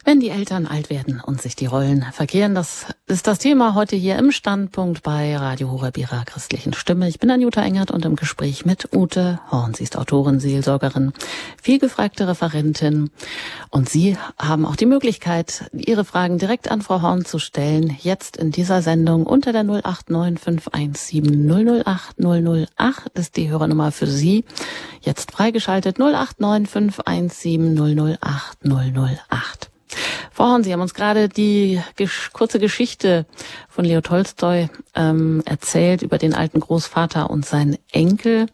Wenn die Eltern alt werden und sich die Rollen verkehren, das ist das Thema heute hier im Standpunkt bei Radio Horeb, Ihrer christlichen Stimme. Ich bin Anjuta Engert und im Gespräch mit Ute Horn. Sie ist Autorin, Seelsorgerin, vielgefragte Referentin. Und Sie haben auch die Möglichkeit, Ihre Fragen direkt an Frau Horn zu stellen. Jetzt in dieser Sendung unter der 089 517 008 008 ist die Hörernummer für Sie. Jetzt freigeschaltet 089 517 008 008. Frau Horn, Sie haben uns gerade die kurze Geschichte von Leo Tolstoi erzählt über den alten Großvater und seinen Enkel.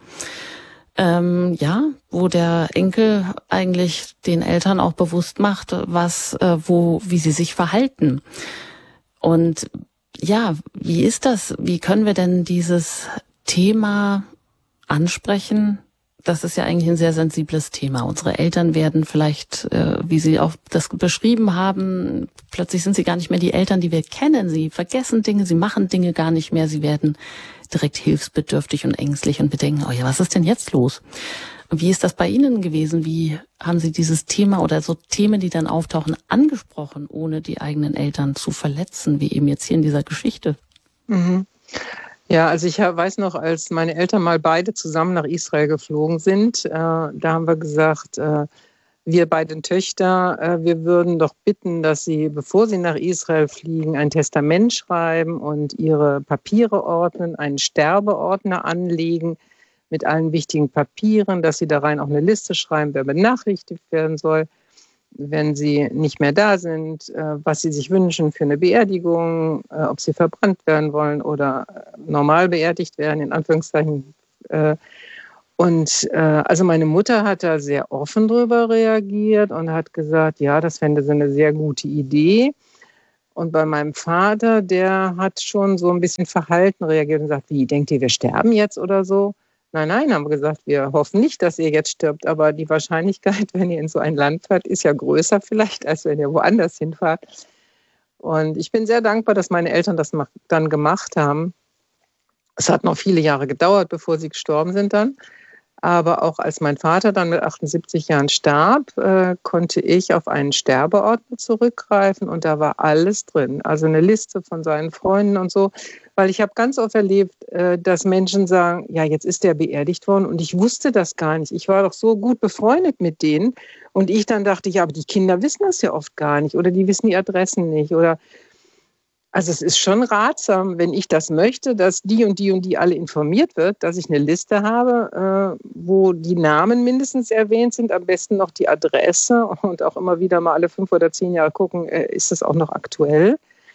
Wo der Enkel eigentlich den Eltern auch bewusst macht, wie sie sich verhalten. Und ja, wie ist das? Wie können wir denn dieses Thema ansprechen? Das ist ja eigentlich ein sehr sensibles Thema. Unsere Eltern werden vielleicht, wie Sie auch das beschrieben haben, plötzlich sind sie gar nicht mehr die Eltern, die wir kennen. Sie vergessen Dinge, sie machen Dinge gar nicht mehr. Sie werden direkt hilfsbedürftig und ängstlich und bedenken, oh ja, was ist denn jetzt los? Wie ist das bei Ihnen gewesen? Wie haben Sie dieses Thema oder so Themen, die dann auftauchen, angesprochen, ohne die eigenen Eltern zu verletzen, wie eben jetzt hier in dieser Geschichte? Mhm. Ja, also ich weiß noch, als meine Eltern mal beide zusammen nach Israel geflogen sind, da haben wir gesagt, wir beiden Töchter, wir würden doch bitten, dass sie, bevor sie nach Israel fliegen, ein Testament schreiben und ihre Papiere ordnen, einen Sterbeordner anlegen mit allen wichtigen Papieren, dass sie da rein auch eine Liste schreiben, wer benachrichtigt werden soll, wenn sie nicht mehr da sind, was sie sich wünschen für eine Beerdigung, ob sie verbrannt werden wollen oder normal beerdigt werden, in Anführungszeichen. Also meine Mutter hat da sehr offen drüber reagiert und hat gesagt, ja, das fände sie eine sehr gute Idee. Und bei meinem Vater, der hat schon so ein bisschen verhalten reagiert und gesagt, wie, denkt ihr, wir sterben jetzt oder so? Nein, haben wir gesagt, wir hoffen nicht, dass ihr jetzt stirbt, aber die Wahrscheinlichkeit, wenn ihr in so ein Land fahrt, ist ja größer vielleicht, als wenn ihr woanders hinfahrt. Und ich bin sehr dankbar, dass meine Eltern das dann gemacht haben. Es hat noch viele Jahre gedauert, bevor sie gestorben sind dann. Aber auch als mein Vater dann mit 78 Jahren starb, konnte ich auf einen Sterbeordner zurückgreifen und da war alles drin. Also eine Liste von seinen Freunden und so. Weil ich habe ganz oft erlebt, dass Menschen sagen, ja, jetzt ist der beerdigt worden und ich wusste das gar nicht. Ich war doch so gut befreundet mit denen. Und ich dann dachte, ja, aber die Kinder wissen das ja oft gar nicht oder die wissen die Adressen nicht oder also es ist schon ratsam, wenn ich das möchte, dass die und die alle informiert wird, dass ich eine Liste habe, wo die Namen mindestens erwähnt sind, am besten noch die Adresse und auch immer wieder mal alle 5 oder 10 Jahre gucken, ist das auch noch aktuell?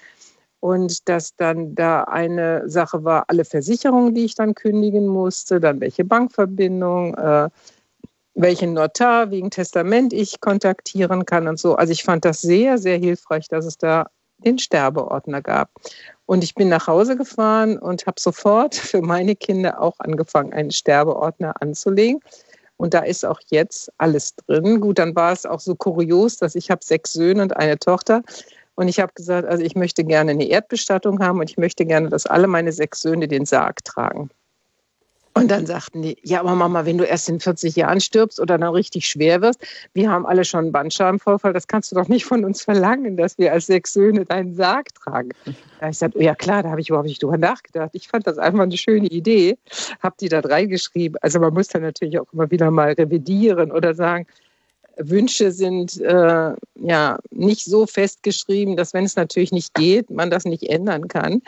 Und dass dann da eine Sache war, alle Versicherungen, die ich dann kündigen musste, dann welche Bankverbindung, welchen Notar wegen Testament ich kontaktieren kann und so. Also ich fand das sehr, sehr hilfreich, dass es da den Sterbeordner gab. Und ich bin nach Hause gefahren und habe sofort für meine Kinder auch angefangen, einen Sterbeordner anzulegen. Und da ist auch jetzt alles drin. Gut, dann war es auch so kurios, dass ich habe 6 Söhne und eine Tochter. Und ich habe gesagt, also ich möchte gerne eine Erdbestattung haben und ich möchte gerne, dass alle meine 6 Söhne den Sarg tragen. Und dann sagten die, ja, aber Mama, wenn du erst in 40 Jahren stirbst oder dann richtig schwer wirst, wir haben alle schon einen Bandscheibenvorfall, das kannst du doch nicht von uns verlangen, dass wir als 6 Söhne deinen Sarg tragen. Da habe ich gesagt, oh ja klar, da habe ich überhaupt nicht drüber nachgedacht. Ich fand das einfach eine schöne Idee, habe die da reingeschrieben. Also man muss dann natürlich auch immer wieder mal revidieren oder sagen, Wünsche sind nicht so festgeschrieben, dass wenn es natürlich nicht geht, man das nicht ändern kann.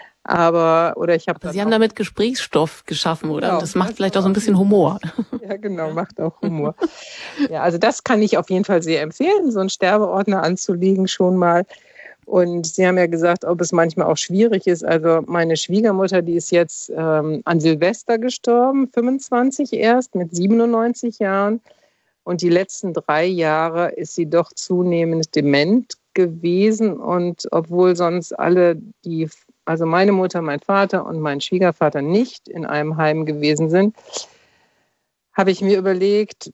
Aber Sie haben damit Gesprächsstoff geschaffen, oder? Genau, und das macht vielleicht auch so ein bisschen Humor. Ja, genau, macht auch Humor. Ja, also das kann ich auf jeden Fall sehr empfehlen, so einen Sterbeordner anzulegen schon mal. Und Sie haben ja gesagt, ob es manchmal auch schwierig ist. Also meine Schwiegermutter, die ist jetzt an Silvester gestorben, 25 erst, mit 97 Jahren. Und die letzten 3 Jahre ist sie doch zunehmend dement gewesen. Und obwohl sonst alle also meine Mutter, mein Vater und mein Schwiegervater nicht in einem Heim gewesen sind, habe ich mir überlegt,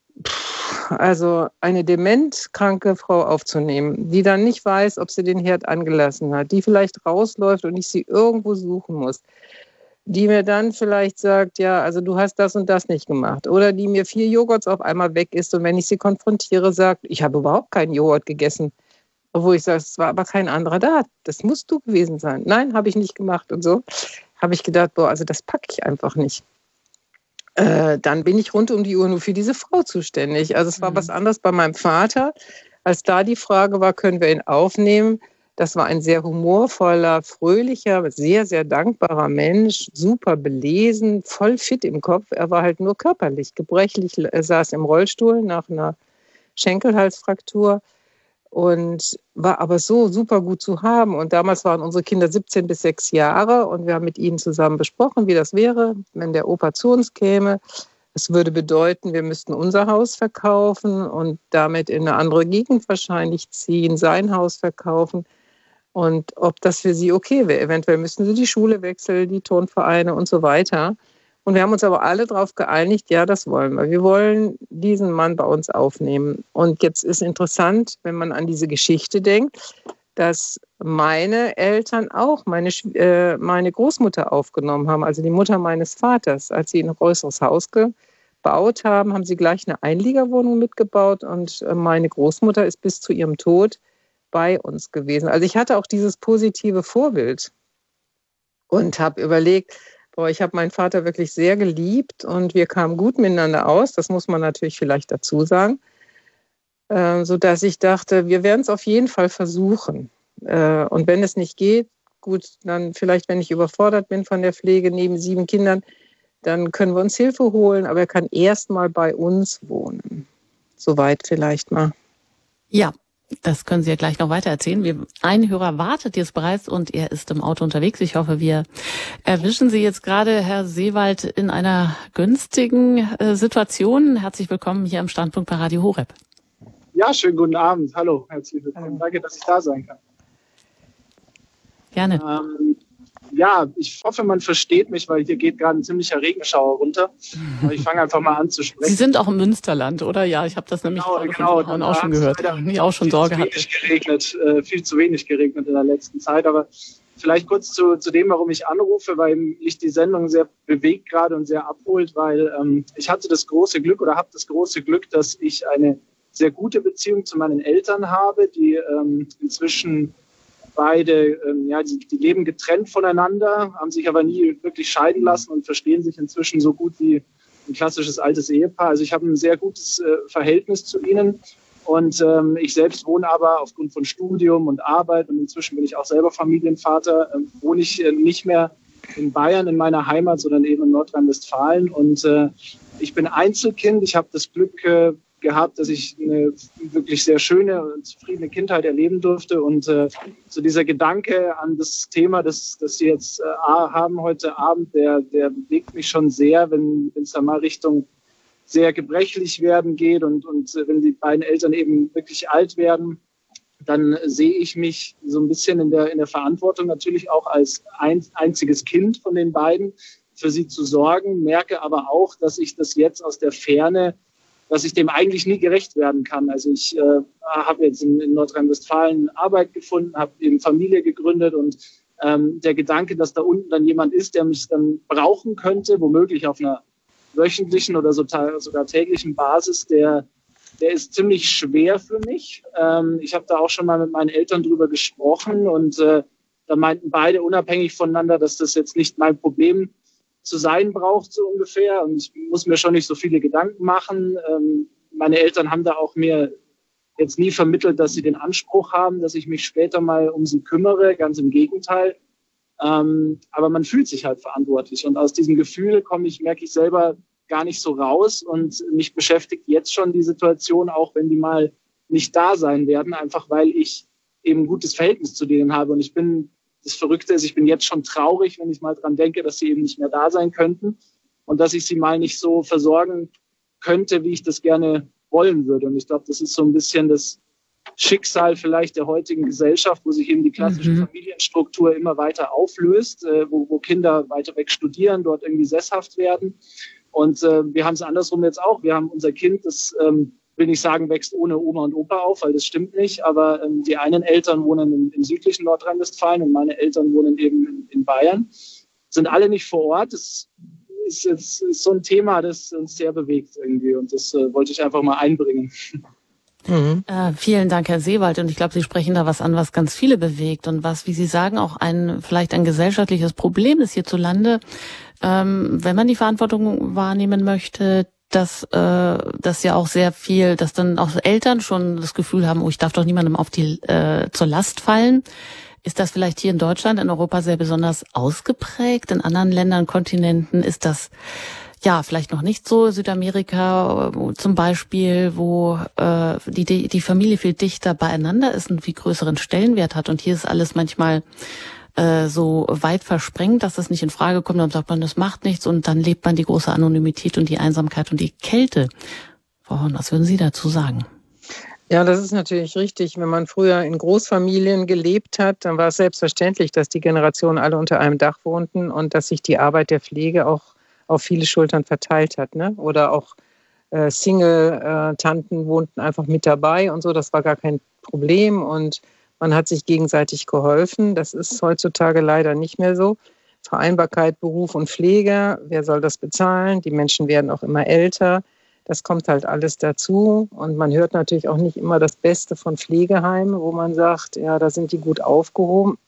also eine dementkranke Frau aufzunehmen, die dann nicht weiß, ob sie den Herd angelassen hat, die vielleicht rausläuft und ich sie irgendwo suchen muss, die mir dann vielleicht sagt, ja, also du hast das und das nicht gemacht. Oder die mir 4 Joghurts auf einmal weg isst und wenn ich sie konfrontiere, sagt, ich habe überhaupt keinen Joghurt gegessen. wo ich sage, es war aber kein anderer da. Das musst du gewesen sein. Nein, habe ich nicht gemacht. Und so habe ich gedacht, boah, also das packe ich einfach nicht. Dann bin ich rund um die Uhr nur für diese Frau zuständig. Also es war was anderes bei meinem Vater, als da die Frage war, können wir ihn aufnehmen? Das war ein sehr humorvoller, fröhlicher, sehr, sehr dankbarer Mensch, super belesen, voll fit im Kopf. Er war halt nur körperlich gebrechlich. Er saß im Rollstuhl nach einer Schenkelhalsfraktur und war aber so super gut zu haben. Und damals waren unsere Kinder 17 bis 6 Jahre und wir haben mit ihnen zusammen besprochen, wie das wäre, wenn der Opa zu uns käme. Es würde bedeuten, wir müssten unser Haus verkaufen und damit in eine andere Gegend wahrscheinlich ziehen, sein Haus verkaufen. Und ob das für sie okay wäre. Eventuell müssten sie die Schule wechseln, die Turnvereine und so weiter. Und wir haben uns aber alle darauf geeinigt, ja, das wollen wir. Wir wollen diesen Mann bei uns aufnehmen. Und jetzt ist interessant, wenn man an diese Geschichte denkt, dass meine Eltern auch meine Großmutter aufgenommen haben, also die Mutter meines Vaters. Als sie ein größeres Haus gebaut haben, haben sie gleich eine Einliegerwohnung mitgebaut. Und meine Großmutter ist bis zu ihrem Tod bei uns gewesen. Also ich hatte auch dieses positive Vorbild und habe überlegt, boah, ich habe meinen Vater wirklich sehr geliebt und wir kamen gut miteinander aus. Das muss man natürlich vielleicht dazu sagen, sodass ich dachte, wir werden es auf jeden Fall versuchen. Und wenn es nicht geht, gut, dann vielleicht, wenn ich überfordert bin von der Pflege neben 7 Kindern, dann können wir uns Hilfe holen, aber er kann erst mal bei uns wohnen. Soweit vielleicht mal. Ja. Das können Sie ja gleich noch weiter erzählen. Ein Hörer wartet jetzt bereits und er ist im Auto unterwegs. Ich hoffe, wir erwischen Sie jetzt gerade, Herr Seewald, in einer günstigen Situation. Herzlich willkommen hier im Standpunkt bei Radio Horeb. Ja, schönen guten Abend. Hallo, herzlich willkommen. Danke, dass ich da sein kann. Gerne. Ja, ich hoffe, man versteht mich, weil hier geht gerade ein ziemlicher Regenschauer runter. Aber ich fange einfach mal an zu sprechen. Sie sind auch im Münsterland, oder? Ja, ich habe das nämlich genau, auch schon gehört. Ich auch schon Sorge hatte. Viel zu wenig geregnet in der letzten Zeit. Aber vielleicht kurz zu dem, warum ich anrufe, weil mich die Sendung sehr bewegt gerade und sehr abholt, weil ich hatte das große Glück oder habe das große Glück, dass ich eine sehr gute Beziehung zu meinen Eltern habe, die inzwischen beide, die leben getrennt voneinander, haben sich aber nie wirklich scheiden lassen und verstehen sich inzwischen so gut wie ein klassisches altes Ehepaar. Also ich habe ein sehr gutes Verhältnis zu ihnen und ich selbst wohne aber aufgrund von Studium und Arbeit und inzwischen bin ich auch selber Familienvater, wohne ich nicht mehr in Bayern, in meiner Heimat, sondern eben in Nordrhein-Westfalen und ich bin Einzelkind. Ich habe das Glück gehabt, dass ich eine wirklich sehr schöne und zufriedene Kindheit erleben durfte. Und so dieser Gedanke an das Thema, das Sie jetzt haben heute Abend, der bewegt mich schon sehr, wenn es da mal Richtung sehr gebrechlich werden geht und wenn die beiden Eltern eben wirklich alt werden, dann sehe ich mich so ein bisschen in der Verantwortung natürlich auch als einziges Kind von den beiden, für sie zu sorgen, merke aber auch, dass ich das jetzt aus der Ferne, dass ich dem eigentlich nie gerecht werden kann. Also ich habe jetzt in Nordrhein-Westfalen Arbeit gefunden, habe eben Familie gegründet und der Gedanke, dass da unten dann jemand ist, der mich dann brauchen könnte, womöglich auf einer wöchentlichen oder sogar täglichen Basis, der ist ziemlich schwer für mich. Ich habe da auch schon mal mit meinen Eltern drüber gesprochen und da meinten beide unabhängig voneinander, dass das jetzt nicht mein Problem zu sein braucht, so ungefähr. Und ich muss mir schon nicht so viele Gedanken machen. Meine Eltern haben da auch mir jetzt nie vermittelt, dass sie den Anspruch haben, dass ich mich später mal um sie kümmere. Ganz im Gegenteil. Aber man fühlt sich halt verantwortlich. Und aus diesem Gefühl merke ich selber gar nicht so raus. Und mich beschäftigt jetzt schon die Situation, auch wenn die mal nicht da sein werden, einfach weil ich eben ein gutes Verhältnis zu denen habe. Und das Verrückte ist, ich bin jetzt schon traurig, wenn ich mal dran denke, dass sie eben nicht mehr da sein könnten und dass ich sie mal nicht so versorgen könnte, wie ich das gerne wollen würde. Und ich glaube, das ist so ein bisschen das Schicksal vielleicht der heutigen Gesellschaft, wo sich eben die klassische Familienstruktur immer weiter auflöst, wo Kinder weiter weg studieren, dort irgendwie sesshaft werden. Und wir haben es andersrum jetzt auch. Wir haben unser Kind, das will nicht sagen, wächst ohne Oma und Opa auf, weil das stimmt nicht. Aber die einen Eltern wohnen im südlichen Nordrhein-Westfalen und meine Eltern wohnen eben in Bayern. Sind alle nicht vor Ort. Das ist so ein Thema, das uns sehr bewegt irgendwie. Und das wollte ich einfach mal einbringen. Vielen Dank, Herr Seewald. Und ich glaube, Sie sprechen da was an, was ganz viele bewegt und was, wie Sie sagen, auch vielleicht ein gesellschaftliches Problem ist hierzulande, wenn man die Verantwortung wahrnehmen möchte, dass ja auch sehr viel, dass dann auch Eltern schon das Gefühl haben, oh, ich darf doch niemandem zur Last fallen. Ist das vielleicht hier in Deutschland, in Europa sehr besonders ausgeprägt? In anderen Ländern, Kontinenten ist das ja vielleicht noch nicht so. Südamerika zum Beispiel, wo die Familie viel dichter beieinander ist und viel größeren Stellenwert hat. Und hier ist alles manchmal so weit versprengt, dass das nicht in Frage kommt. Dann sagt man, das macht nichts und dann lebt man die große Anonymität und die Einsamkeit und die Kälte. Frau Horn, was würden Sie dazu sagen? Ja, das ist natürlich richtig. Wenn man früher in Großfamilien gelebt hat, dann war es selbstverständlich, dass die Generationen alle unter einem Dach wohnten und dass sich die Arbeit der Pflege auch auf viele Schultern verteilt hat. Ne? Oder auch Single-Tanten wohnten einfach mit dabei und so. Das war gar kein Problem und man hat sich gegenseitig geholfen. Das ist heutzutage leider nicht mehr so. Vereinbarkeit, Beruf und Pflege, wer soll das bezahlen? Die Menschen werden auch immer älter. Das kommt halt alles dazu. Und man hört natürlich auch nicht immer das Beste von Pflegeheimen, wo man sagt, ja, da sind die gut aufgehoben.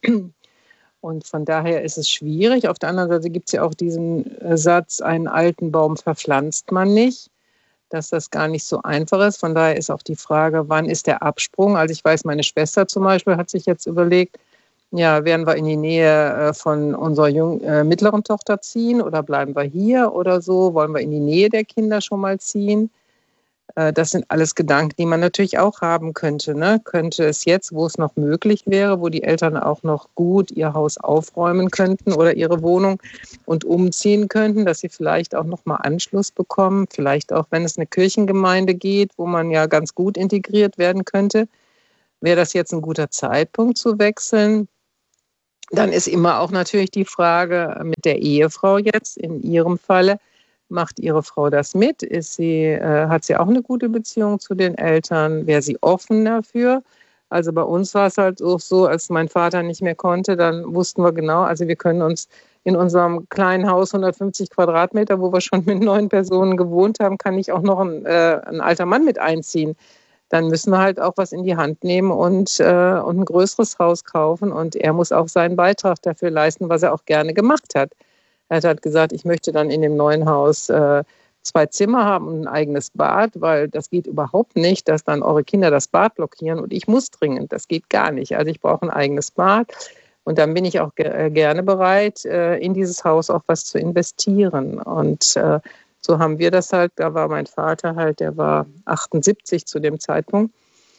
Und von daher ist es schwierig. Auf der anderen Seite gibt es ja auch diesen Satz, einen alten Baum verpflanzt man nicht, dass das gar nicht so einfach ist. Von daher ist auch die Frage, wann ist der Absprung? Also ich weiß, meine Schwester zum Beispiel hat sich jetzt überlegt, ja, werden wir in die Nähe von unserer mittleren Tochter ziehen oder bleiben wir hier oder so? Wollen wir in die Nähe der Kinder schon mal ziehen? Das sind alles Gedanken, die man natürlich auch haben könnte. Ne? Könnte es jetzt, wo es noch möglich wäre, wo die Eltern auch noch gut ihr Haus aufräumen könnten oder ihre Wohnung und umziehen könnten, dass sie vielleicht auch noch mal Anschluss bekommen, vielleicht auch, wenn es eine Kirchengemeinde geht, wo man ja ganz gut integriert werden könnte, wäre das jetzt ein guter Zeitpunkt zu wechseln. Dann ist immer auch natürlich die Frage mit der Ehefrau jetzt in Ihrem Falle. Macht Ihre Frau das mit? Hat sie auch eine gute Beziehung zu den Eltern? Wäre sie offen dafür? Also bei uns war es halt auch so, als mein Vater nicht mehr konnte, dann wussten wir genau, also wir können uns in unserem kleinen Haus, 150 Quadratmeter, wo wir schon mit 9 Personen gewohnt haben, kann nicht auch noch ein alter Mann mit einziehen. Dann müssen wir halt auch was in die Hand nehmen und ein größeres Haus kaufen. Und er muss auch seinen Beitrag dafür leisten, was er auch gerne gemacht hat. Er hat halt gesagt, ich möchte dann in dem neuen Haus 2 Zimmer haben und ein eigenes Bad, weil das geht überhaupt nicht, dass dann eure Kinder das Bad blockieren und ich muss dringend. Das geht gar nicht. Also ich brauche ein eigenes Bad und dann bin ich auch gerne bereit, in dieses Haus auch was zu investieren. Und so haben wir das halt, da war mein Vater halt, der war 78 zu dem Zeitpunkt.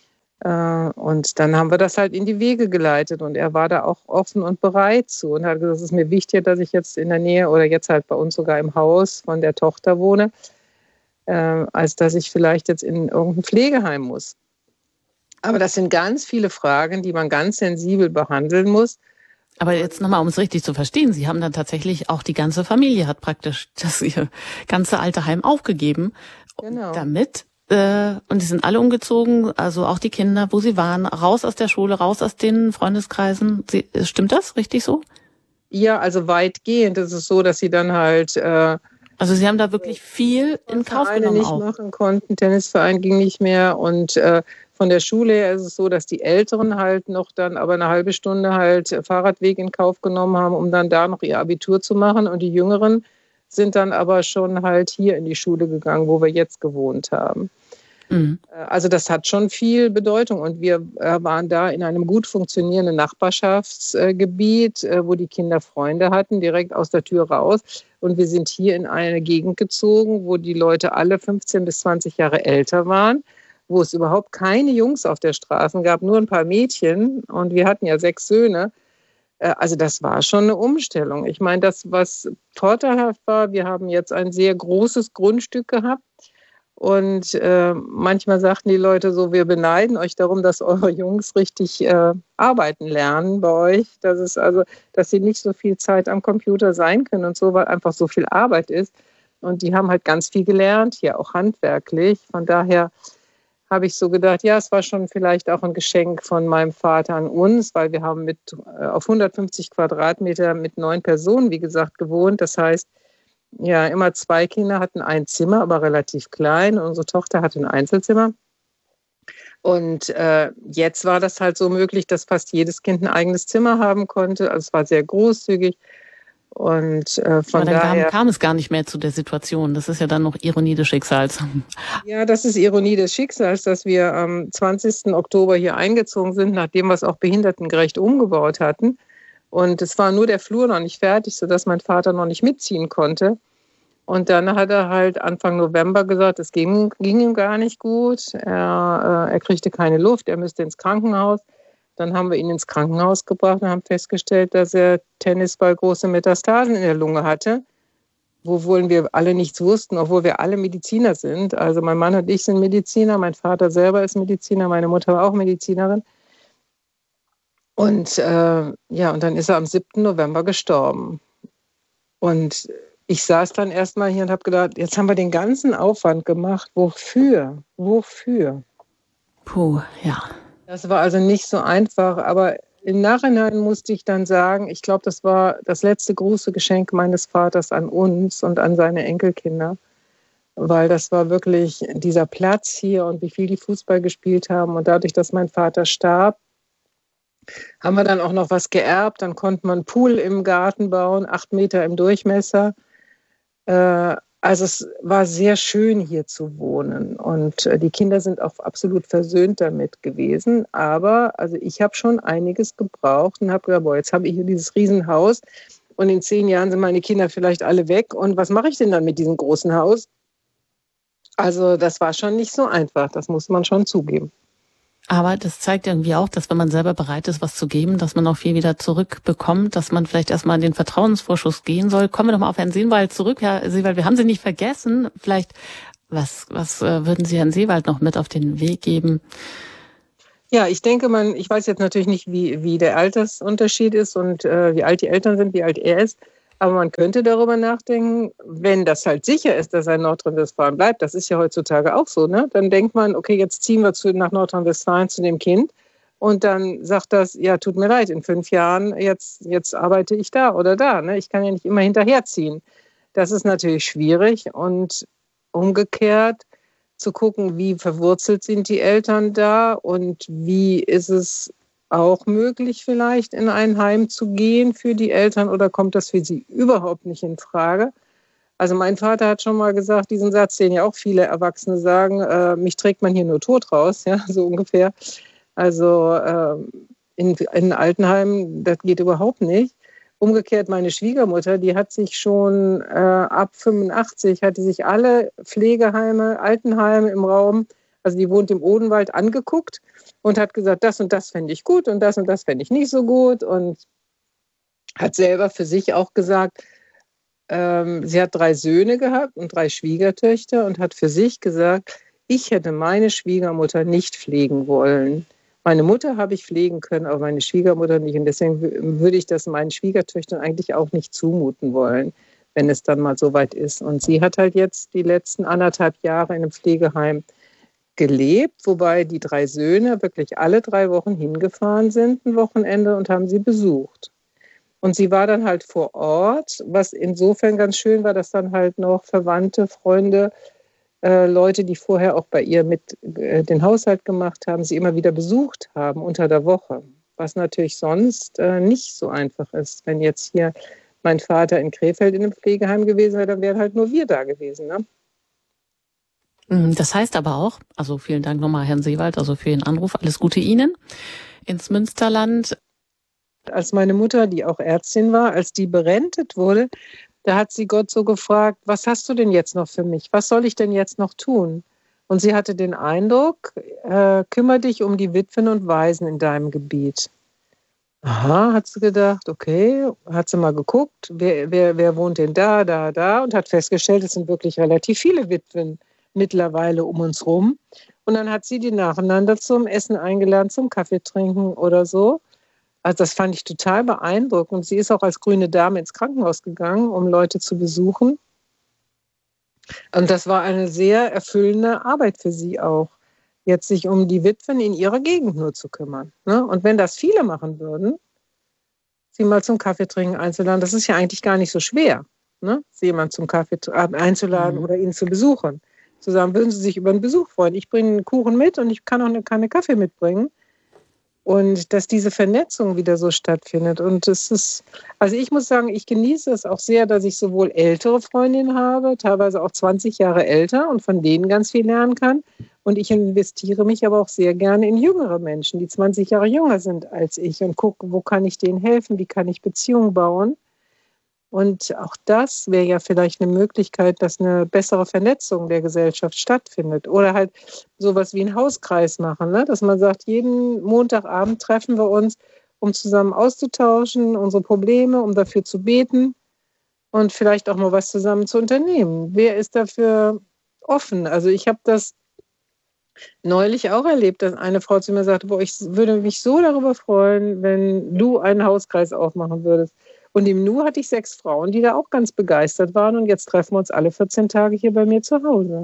Und dann haben wir das halt in die Wege geleitet und er war da auch offen und bereit zu und hat gesagt, es ist mir wichtiger, dass ich jetzt in der Nähe oder jetzt halt bei uns sogar im Haus von der Tochter wohne, als dass ich vielleicht jetzt in irgendein Pflegeheim muss. Aber das sind ganz viele Fragen, die man ganz sensibel behandeln muss. Aber jetzt nochmal, um es richtig zu verstehen, Sie haben dann tatsächlich auch die ganze Familie hat praktisch ihr ganze alte Heim aufgegeben, genau. Damit und die sind alle umgezogen, also auch die Kinder, wo sie waren, raus aus der Schule, raus aus den Freundeskreisen. Stimmt das richtig so? Ja, also weitgehend ist es so, dass sie dann halt also Sie haben da wirklich viel in Kauf genommen nicht auch. Machen konnten, Tennisverein ging nicht mehr und von der Schule her ist es so, dass die Älteren halt noch dann aber eine halbe Stunde halt Fahrradweg in Kauf genommen haben, um dann da noch ihr Abitur zu machen und die Jüngeren sind dann aber schon halt hier in die Schule gegangen, wo wir jetzt gewohnt haben. Also das hat schon viel Bedeutung und wir waren da in einem gut funktionierenden Nachbarschaftsgebiet, wo die Kinder Freunde hatten, direkt aus der Tür raus. Und wir sind hier in eine Gegend gezogen, wo die Leute alle 15 bis 20 Jahre älter waren, wo es überhaupt keine Jungs auf der Straße gab, nur ein paar Mädchen. Und wir hatten ja 6 Söhne. Also das war schon eine Umstellung. Ich meine, das, was vorteilhaft war, wir haben jetzt ein sehr großes Grundstück gehabt. Und manchmal sagten die Leute so, wir beneiden euch darum, dass eure Jungs richtig arbeiten lernen bei euch. Dass sie nicht so viel Zeit am Computer sein können und so, weil einfach so viel Arbeit ist. Und die haben halt ganz viel gelernt, hier auch handwerklich. Von daher habe ich so gedacht, ja, es war schon vielleicht auch ein Geschenk von meinem Vater an uns, weil wir haben auf 150 Quadratmeter mit 9 Personen, wie gesagt, gewohnt. Das heißt, ja, immer 2 Kinder hatten ein Zimmer, aber relativ klein. Unsere Tochter hatte ein Einzelzimmer. Und jetzt war das halt so möglich, dass fast jedes Kind ein eigenes Zimmer haben konnte. Also es war sehr großzügig. Und von Aber dann daher kam es gar nicht mehr zu der Situation. Das ist ja dann noch Ironie des Schicksals. Ja, das ist Ironie des Schicksals, dass wir am 20. Oktober hier eingezogen sind, nachdem wir es auch behindertengerecht umgebaut hatten. Und es war nur der Flur noch nicht fertig, sodass mein Vater noch nicht mitziehen konnte. Und dann hat er halt Anfang November gesagt, es ging ihm gar nicht gut. Er kriegte keine Luft, er müsste ins Krankenhaus. Dann haben wir ihn ins Krankenhaus gebracht und haben festgestellt, dass er tennisballgroße Metastasen in der Lunge hatte, wovon wir alle nichts wussten, obwohl wir alle Mediziner sind. Also mein Mann und ich sind Mediziner, mein Vater selber ist Mediziner, meine Mutter war auch Medizinerin. Und und dann ist er am 7. November gestorben. Und ich saß dann erstmal hier und habe gedacht, jetzt haben wir den ganzen Aufwand gemacht. Wofür? Wofür? Puh, ja. Das war also nicht so einfach, aber im Nachhinein musste ich dann sagen, ich glaube, das war das letzte große Geschenk meines Vaters an uns und an seine Enkelkinder, weil das war wirklich dieser Platz hier und wie viel die Fußball gespielt haben. Und dadurch, dass mein Vater starb, haben wir dann auch noch was geerbt. Dann konnte man einen Pool im Garten bauen, 8 Meter im Durchmesser. Also es war sehr schön, hier zu wohnen. Und die Kinder sind auch absolut versöhnt damit gewesen. Aber also ich habe schon einiges gebraucht und habe gedacht, boah, jetzt habe ich hier dieses Riesenhaus und in 10 Jahren sind meine Kinder vielleicht alle weg. Und was mache ich denn dann mit diesem großen Haus? Also das war schon nicht so einfach, das muss man schon zugeben. Aber das zeigt irgendwie auch, dass wenn man selber bereit ist, was zu geben, dass man auch viel wieder zurückbekommt, dass man vielleicht erstmal in den Vertrauensvorschuss gehen soll. Kommen wir doch mal auf Herrn Seewald zurück. Herr Seewald, wir haben Sie nicht vergessen. Vielleicht, was würden Sie Herrn Seewald noch mit auf den Weg geben? Ja, ich denke, ich weiß jetzt natürlich nicht, wie der Altersunterschied ist und wie alt die Eltern sind, wie alt er ist. Aber man könnte darüber nachdenken, wenn das halt sicher ist, dass er in Nordrhein-Westfalen bleibt, das ist ja heutzutage auch so, ne? Dann denkt man, okay, jetzt ziehen wir nach Nordrhein-Westfalen zu dem Kind und dann sagt das, ja, tut mir leid, in 5 Jahren, jetzt arbeite ich da oder da, ne? Ich kann ja nicht immer hinterherziehen. Das ist natürlich schwierig und umgekehrt zu gucken, wie verwurzelt sind die Eltern da und wie ist es auch möglich, vielleicht in ein Heim zu gehen für die Eltern oder kommt das für sie überhaupt nicht in Frage? Also mein Vater hat schon mal gesagt, diesen Satz, den ja auch viele Erwachsene sagen, mich trägt man hier nur tot raus, ja, so ungefähr. Also in Altenheimen, das geht überhaupt nicht. Umgekehrt meine Schwiegermutter, die hat sich schon ab 85, hatte sich alle Pflegeheime, Altenheime im Raum, also die wohnt im Odenwald, angeguckt und hat gesagt, das und das fände ich gut und das fände ich nicht so gut und hat selber für sich auch gesagt, sie hat 3 Söhne gehabt und 3 Schwiegertöchter und hat für sich gesagt, ich hätte meine Schwiegermutter nicht pflegen wollen. Meine Mutter habe ich pflegen können, aber meine Schwiegermutter nicht. Und deswegen würde ich das meinen Schwiegertöchtern eigentlich auch nicht zumuten wollen, wenn es dann mal so weit ist. Und sie hat halt jetzt die letzten 1,5 Jahre in einem Pflegeheim gelebt, wobei die 3 Söhne wirklich alle 3 Wochen hingefahren sind, ein Wochenende, und haben sie besucht. Und sie war dann halt vor Ort, was insofern ganz schön war, dass dann halt noch Verwandte, Freunde, Leute, die vorher auch bei ihr mit den Haushalt gemacht haben, sie immer wieder besucht haben unter der Woche. Was natürlich sonst nicht so einfach ist. Wenn jetzt hier mein Vater in Krefeld in einem Pflegeheim gewesen wäre, dann wären halt nur wir da gewesen, ne? Das heißt aber auch, also vielen Dank nochmal Herrn Seewald, also für Ihren Anruf, alles Gute Ihnen ins Münsterland. Als meine Mutter, die auch Ärztin war, als die berentet wurde, da hat sie Gott so gefragt, was hast du denn jetzt noch für mich? Was soll ich denn jetzt noch tun? Und sie hatte den Eindruck, kümmere dich um die Witwen und Waisen in deinem Gebiet. Aha, hat sie gedacht, okay, hat sie mal geguckt, wer wohnt denn da und hat festgestellt, es sind wirklich relativ viele Witwen mittlerweile um uns rum. Und dann hat sie die nacheinander zum Essen eingeladen, zum Kaffee trinken oder so. Also das fand ich total beeindruckend. Sie ist auch als grüne Dame ins Krankenhaus gegangen, um Leute zu besuchen. Und das war eine sehr erfüllende Arbeit für sie auch, jetzt sich um die Witwen in ihrer Gegend nur zu kümmern. Ne? Und wenn das viele machen würden, sie mal zum Kaffee trinken einzuladen, das ist ja eigentlich gar nicht so schwer, ne? Sie jemanden zum Kaffee einzuladen oder ihn zu besuchen. zu sagen, würden Sie sich über einen Besuch freuen? Ich bringe einen Kuchen mit und ich kann auch eine Kanne Kaffee mitbringen. Und dass diese Vernetzung wieder so stattfindet. Und es ist, also ich muss sagen, ich genieße es auch sehr, dass ich sowohl ältere Freundinnen habe, teilweise auch 20 Jahre älter und von denen ganz viel lernen kann. Und ich investiere mich aber auch sehr gerne in jüngere Menschen, die 20 Jahre jünger sind als ich und gucke, wo kann ich denen helfen, wie kann ich Beziehungen bauen. Und auch das wäre ja vielleicht eine Möglichkeit, dass eine bessere Vernetzung der Gesellschaft stattfindet. Oder halt sowas wie einen Hauskreis machen, ne? Dass man sagt, jeden Montagabend treffen wir uns, um zusammen auszutauschen, unsere Probleme, um dafür zu beten und vielleicht auch mal was zusammen zu unternehmen. Wer ist dafür offen? Also ich habe das neulich auch erlebt, dass eine Frau zu mir sagte, boah, ich würde mich so darüber freuen, wenn du einen Hauskreis aufmachen würdest. Und im Nu hatte ich 6 Frauen, die da auch ganz begeistert waren. Und jetzt treffen wir uns alle 14 Tage hier bei mir zu Hause.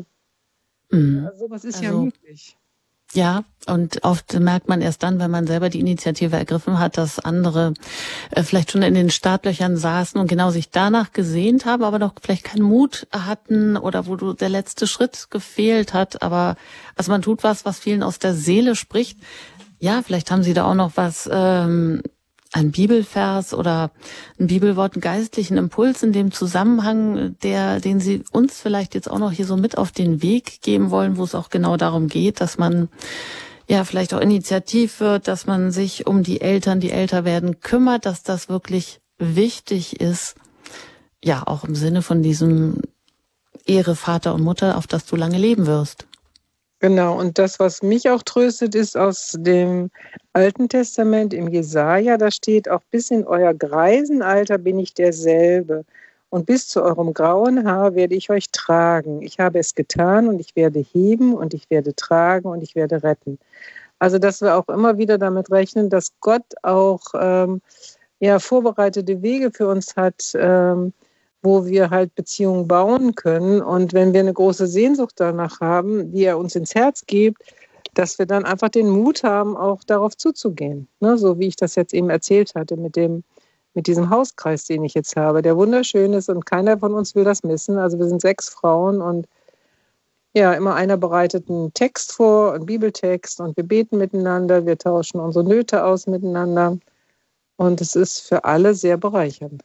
Also was ist ja möglich. Ja, und oft merkt man erst dann, wenn man selber die Initiative ergriffen hat, dass andere vielleicht schon in den Startlöchern saßen und genau sich danach gesehnt haben, aber noch vielleicht keinen Mut hatten oder wo der letzte Schritt gefehlt hat. Aber also man tut was vielen aus der Seele spricht. Ja, vielleicht haben Sie da auch noch was, ein Bibelvers oder ein Bibelwort, einen geistlichen Impuls in dem Zusammenhang, den Sie uns vielleicht jetzt auch noch hier so mit auf den Weg geben wollen, wo es auch genau darum geht, dass man ja vielleicht auch initiativ wird, dass man sich um die Eltern, die älter werden, kümmert, dass das wirklich wichtig ist. Ja, auch im Sinne von diesem Ehre Vater und Mutter, auf das du lange leben wirst. Genau, und das, was mich auch tröstet, ist aus dem Alten Testament im Jesaja, da steht, auch bis in euer Greisenalter bin ich derselbe und bis zu eurem grauen Haar werde ich euch tragen. Ich habe es getan und ich werde heben und ich werde tragen und ich werde retten. Also, dass wir auch immer wieder damit rechnen, dass Gott auch vorbereitete Wege für uns hat, wo wir halt Beziehungen bauen können. Und wenn wir eine große Sehnsucht danach haben, die er uns ins Herz gibt, dass wir dann einfach den Mut haben, auch darauf zuzugehen. Ne? So wie ich das jetzt eben erzählt hatte mit diesem Hauskreis, den ich jetzt habe, der wunderschön ist und keiner von uns will das missen. Also wir sind 6 Frauen und ja, immer einer bereitet einen Text vor, einen Bibeltext und wir beten miteinander, wir tauschen unsere Nöte aus miteinander und es ist für alle sehr bereichernd.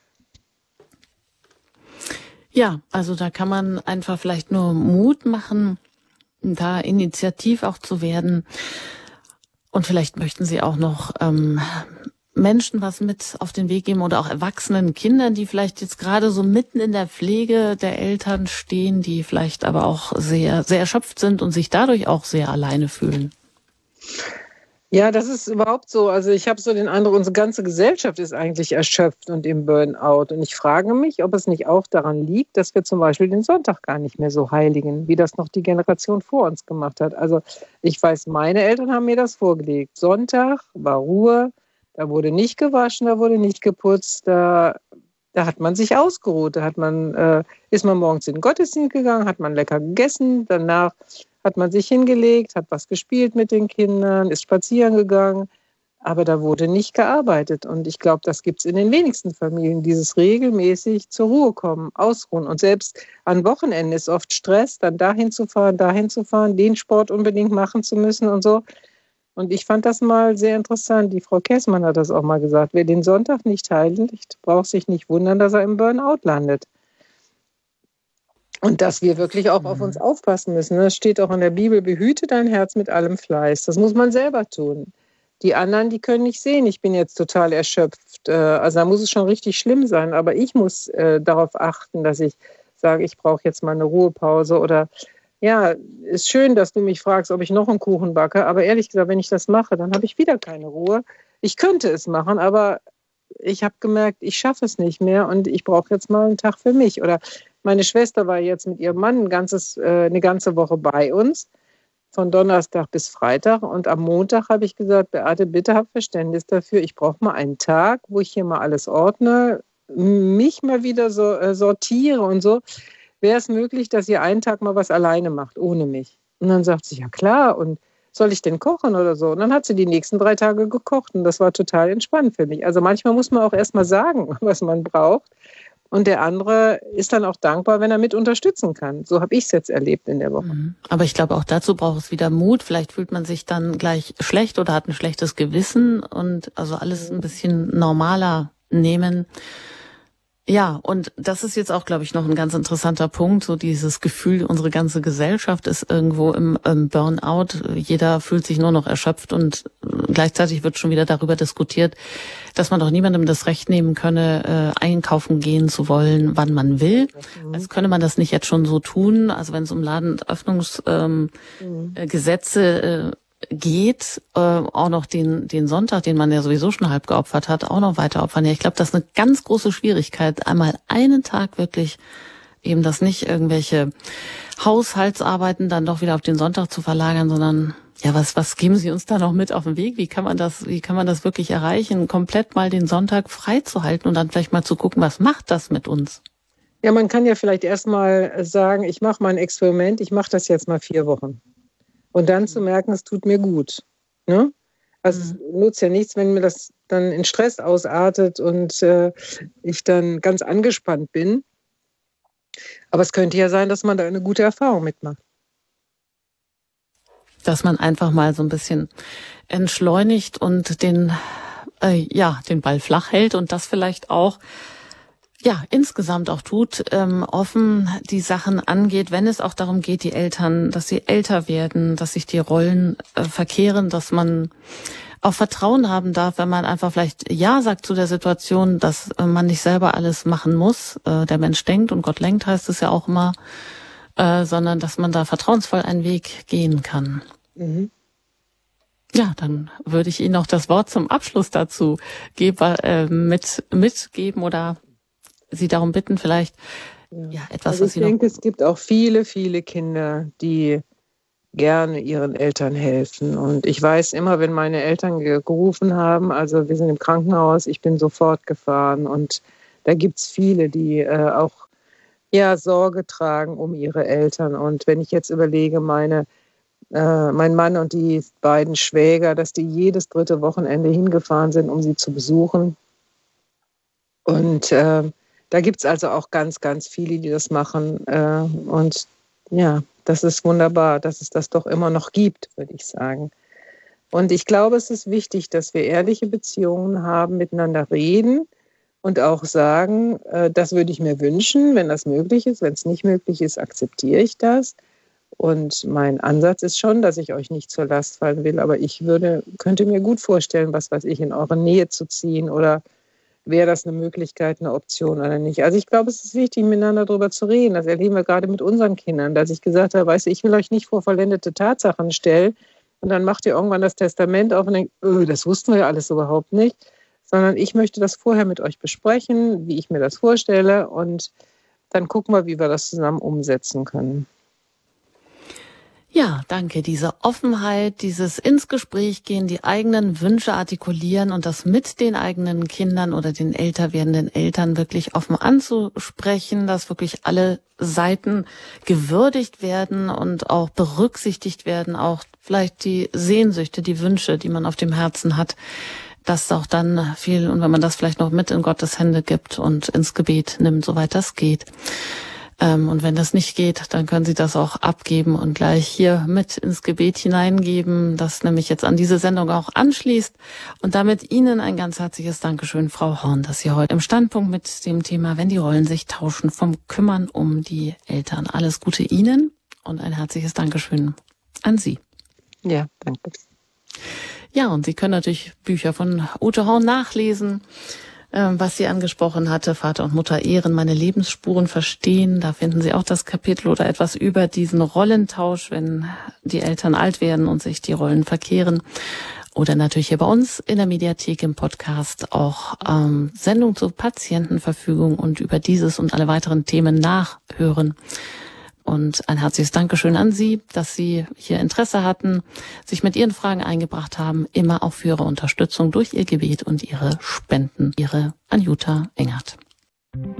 Ja, also da kann man einfach vielleicht nur Mut machen, da initiativ auch zu werden. Und vielleicht möchten Sie auch noch Menschen was mit auf den Weg geben oder auch erwachsenen Kindern, die vielleicht jetzt gerade so mitten in der Pflege der Eltern stehen, die vielleicht aber auch sehr, sehr erschöpft sind und sich dadurch auch sehr alleine fühlen. Ja, das ist überhaupt so. Also ich habe so den Eindruck, unsere ganze Gesellschaft ist eigentlich erschöpft und im Burnout. Und ich frage mich, ob es nicht auch daran liegt, dass wir zum Beispiel den Sonntag gar nicht mehr so heiligen, wie das noch die Generation vor uns gemacht hat. Also ich weiß, meine Eltern haben mir das vorgelegt. Sonntag war Ruhe, da wurde nicht gewaschen, da wurde nicht geputzt, da hat man sich ausgeruht. Da ist man morgens in den Gottesdienst gegangen, hat man lecker gegessen, danach hat man sich hingelegt, hat was gespielt mit den Kindern, ist spazieren gegangen, aber da wurde nicht gearbeitet. Und ich glaube, das gibt es in den wenigsten Familien, dieses regelmäßig zur Ruhe kommen, ausruhen. Und selbst an Wochenenden ist oft Stress, dann dahin zu fahren, den Sport unbedingt machen zu müssen und so. Und ich fand das mal sehr interessant. Die Frau Kessmann hat das auch mal gesagt. Wer den Sonntag nicht heiligt, braucht sich nicht wundern, dass er im Burnout landet. Und dass wir wirklich auch auf uns aufpassen müssen. Das steht auch in der Bibel, behüte dein Herz mit allem Fleiß. Das muss man selber tun. Die anderen, die können nicht sehen, ich bin jetzt total erschöpft. Also da muss es schon richtig schlimm sein. Aber ich muss darauf achten, dass ich sage, ich brauche jetzt mal eine Ruhepause. Oder ja, ist schön, dass du mich fragst, ob ich noch einen Kuchen backe. Aber ehrlich gesagt, wenn ich das mache, dann habe ich wieder keine Ruhe. Ich könnte es machen, aber ich habe gemerkt, ich schaffe es nicht mehr und ich brauche jetzt mal einen Tag für mich. Oder meine Schwester war jetzt mit ihrem Mann eine ganze Woche bei uns, von Donnerstag bis Freitag. Und am Montag habe ich gesagt, Beate, bitte hab Verständnis dafür. Ich brauche mal einen Tag, wo ich hier mal alles ordne, mich mal wieder so sortiere und so. Wäre es möglich, dass ihr einen Tag mal was alleine macht, ohne mich? Und dann sagt sie, ja klar, und soll ich denn kochen oder so? Und dann hat sie die nächsten 3 Tage gekocht und das war total entspannt für mich. Also manchmal muss man auch erst mal sagen, was man braucht. Und der andere ist dann auch dankbar, wenn er mit unterstützen kann. So habe ich es jetzt erlebt in der Woche. Aber ich glaube, auch dazu braucht es wieder Mut. Vielleicht fühlt man sich dann gleich schlecht oder hat ein schlechtes Gewissen und also alles ein bisschen normaler nehmen. Ja, und das ist jetzt auch, glaube ich, noch ein ganz interessanter Punkt. So dieses Gefühl, unsere ganze Gesellschaft ist irgendwo im Burnout. Jeder fühlt sich nur noch erschöpft und gleichzeitig wird schon wieder darüber diskutiert, dass man doch niemandem das Recht nehmen könne, einkaufen gehen zu wollen, wann man will. Als könne man das nicht jetzt schon so tun. Also wenn es um Ladenöffnungsgesetze geht, auch noch den Sonntag, den man ja sowieso schon halb geopfert hat, auch noch weiter opfern. Ja, ich glaube, das ist eine ganz große Schwierigkeit, einmal einen Tag wirklich eben das nicht irgendwelche Haushaltsarbeiten dann doch wieder auf den Sonntag zu verlagern, sondern ja, was geben Sie uns da noch mit auf den Weg? Wie kann man das wirklich erreichen, komplett mal den Sonntag frei zu halten und dann vielleicht mal zu gucken, was macht das mit uns? Ja, man kann ja vielleicht erstmal sagen, ich mache mal ein Experiment, ich mache das jetzt mal 4 Wochen. Und dann zu merken, es tut mir gut. Ne? Also es nutzt ja nichts, wenn mir das dann in Stress ausartet und ich dann ganz angespannt bin. Aber es könnte ja sein, dass man da eine gute Erfahrung mitmacht. Dass man einfach mal so ein bisschen entschleunigt und den Ball flach hält und das vielleicht auch insgesamt auch tut, offen die Sachen angeht, wenn es auch darum geht, die Eltern, dass sie älter werden, dass sich die Rollen verkehren, dass man auch Vertrauen haben darf, wenn man einfach vielleicht Ja sagt zu der Situation, dass man nicht selber alles machen muss. Der Mensch denkt und Gott lenkt, heißt es ja auch immer, sondern dass man da vertrauensvoll einen Weg gehen kann. Mhm. Ja, dann würde ich Ihnen noch das Wort zum Abschluss dazu mitgeben oder Sie darum bitten, vielleicht etwas, also was Sie noch... Ich denke, es gibt auch viele, viele Kinder, die gerne ihren Eltern helfen. Und ich weiß immer, wenn meine Eltern gerufen haben, also wir sind im Krankenhaus, ich bin sofort gefahren. Und da gibt es viele, die auch Sorge tragen um ihre Eltern. Und wenn ich jetzt überlege, mein Mann und die beiden Schwäger, dass die jedes 3. Wochenende hingefahren sind, um sie zu besuchen. Und da gibt es also auch ganz, ganz viele, die das machen. Und ja, das ist wunderbar, dass es das doch immer noch gibt, würde ich sagen. Und ich glaube, es ist wichtig, dass wir ehrliche Beziehungen haben, miteinander reden und auch sagen, das würde ich mir wünschen, wenn das möglich ist. Wenn es nicht möglich ist, akzeptiere ich das. Und mein Ansatz ist schon, dass ich euch nicht zur Last fallen will, aber ich könnte mir gut vorstellen, was weiß ich, in eure Nähe zu ziehen oder wäre das eine Möglichkeit, eine Option oder nicht. Also ich glaube, es ist wichtig, miteinander darüber zu reden. Das erleben wir gerade mit unseren Kindern, dass ich gesagt habe, weißt du, ich will euch nicht vor vollendete Tatsachen stellen und dann macht ihr irgendwann das Testament auf und denkt, das wussten wir ja alles überhaupt nicht, sondern ich möchte das vorher mit euch besprechen, wie ich mir das vorstelle und dann gucken wir, wie wir das zusammen umsetzen können. Ja, danke. Diese Offenheit, dieses ins Gespräch gehen, die eigenen Wünsche artikulieren und das mit den eigenen Kindern oder den älter werdenden Eltern wirklich offen anzusprechen, dass wirklich alle Seiten gewürdigt werden und auch berücksichtigt werden, auch vielleicht die Sehnsüchte, die Wünsche, die man auf dem Herzen hat, dass auch dann viel, und wenn man das vielleicht noch mit in Gottes Hände gibt und ins Gebet nimmt, soweit das geht. Und wenn das nicht geht, dann können Sie das auch abgeben und gleich hier mit ins Gebet hineingeben, das nämlich jetzt an diese Sendung auch anschließt. Und damit Ihnen ein ganz herzliches Dankeschön, Frau Horn, dass Sie heute im Standpunkt mit dem Thema, wenn die Rollen sich tauschen, vom Kümmern um die Eltern. Alles Gute Ihnen und ein herzliches Dankeschön an Sie. Ja, danke. Ja, und Sie können natürlich Bücher von Ute Horn nachlesen, was sie angesprochen hatte, Vater und Mutter ehren, meine Lebensspuren verstehen. Da finden Sie auch das Kapitel oder etwas über diesen Rollentausch, wenn die Eltern alt werden und sich die Rollen verkehren. Oder natürlich hier bei uns in der Mediathek im Podcast auch Sendung zur Patientenverfügung und über dieses und alle weiteren Themen nachhören. Und ein herzliches Dankeschön an Sie, dass Sie hier Interesse hatten, sich mit Ihren Fragen eingebracht haben, immer auch für Ihre Unterstützung durch Ihr Gebet und Ihre Spenden. Ihre Anjuta Engert.